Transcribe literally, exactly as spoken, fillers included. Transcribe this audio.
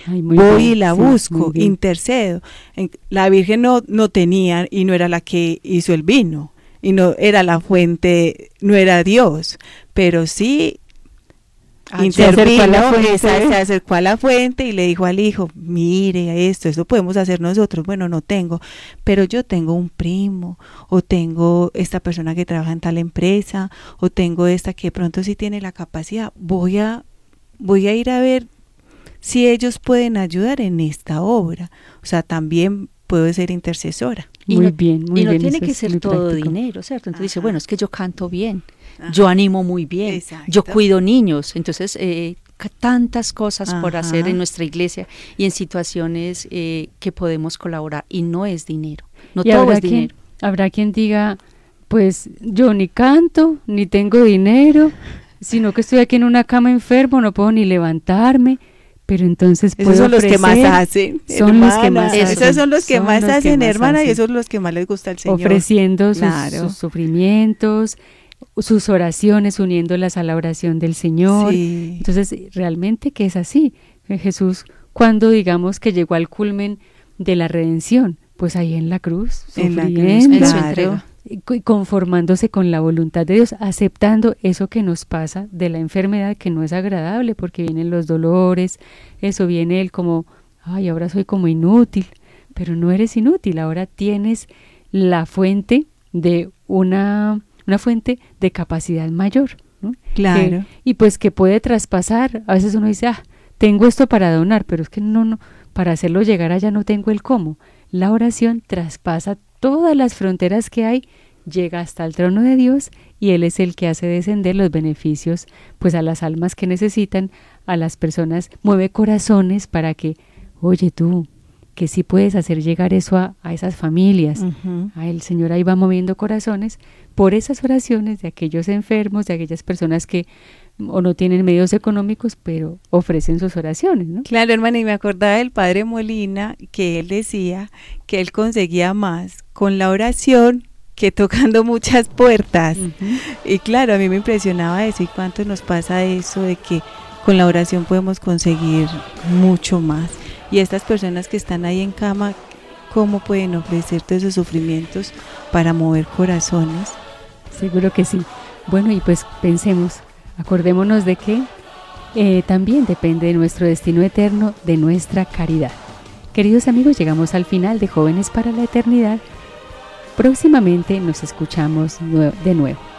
Ay, muy voy bien, y la sí, busco, muy bien. intercedo. En- La Virgen no, no tenía y no era la que hizo el vino, y no era la fuente, no era Dios, pero sí Ah, se acercó a la intervino, fuente. esa- se acercó a la fuente y le dijo al hijo, mire esto, esto podemos hacer nosotros. Bueno, no tengo, pero yo tengo un primo, o tengo esta persona que trabaja en tal empresa, o tengo esta que de pronto sí tiene la capacidad. Voy a, voy a ir a ver si ellos pueden ayudar en esta obra. O sea, también puedo ser intercesora. Y Muy no, bien, muy y no bien. tiene eso que es ser muy todo práctico. dinero, ¿cierto? Entonces dice, Ajá. bueno, es que yo canto bien, Ajá. yo animo muy bien, Exacto. yo cuido niños, entonces eh, ca- tantas cosas por Ajá. hacer en nuestra iglesia y en situaciones eh, que podemos colaborar y no es dinero, no Y todo habrá es quien, dinero. habrá quien diga, pues yo ni canto, ni tengo dinero, sino que estoy aquí en una cama enfermo, no puedo ni levantarme, pero entonces puedo Esos son los que más ofrecer, hacen, son los que hermana. más Esos hacen, son los que son más los que hacen, más hermana, y hacen. esos son los que más les gusta al Señor. ofreciendo sus, Claro. sus sufrimientos, sus oraciones, uniéndolas a la oración del Señor. Sí. Entonces, realmente que es así. Eh, Jesús, cuando digamos que llegó al culmen de la redención, pues ahí en la cruz, En la cruz, sufriendo, En su claro. entrega. y co- y conformándose con la voluntad de Dios, aceptando eso que nos pasa de la enfermedad, que no es agradable, porque vienen los dolores, eso viene él como, ay, ahora soy como inútil, pero no eres inútil, ahora tienes la fuente de una, una fuente de capacidad mayor, ¿no? Claro. Que- y pues que puede traspasar, a veces uno dice, ah, tengo esto para donar, pero es que no, no, para hacerlo llegar allá no tengo el cómo. La oración traspasa todas las fronteras que hay, llega hasta el trono de Dios y Él es el que hace descender los beneficios pues a las almas que necesitan, a las personas, mueve corazones para que, oye tú, que sí puedes hacer llegar eso a, a esas familias. Ujú. Ah, el Señor ahí va moviendo corazones por esas oraciones de aquellos enfermos, de aquellas personas que o no tienen medios económicos, pero ofrecen sus oraciones, ¿no? Claro, hermana, y me acordaba del padre Molina, que él decía que él conseguía más con la oración que tocando muchas puertas. Ujú. Y claro, a mí me impresionaba eso, y cuánto nos pasa eso de que con la oración podemos conseguir mucho más. Y estas personas que están ahí en cama, ¿cómo pueden ofrecer todos esos sufrimientos para mover corazones? Seguro que sí. Bueno, y pues pensemos, acordémonos de que eh, también depende de nuestro destino eterno, de nuestra caridad. Queridos amigos, llegamos al final de Jóvenes para la Eternidad. Próximamente nos escuchamos nue- de nuevo.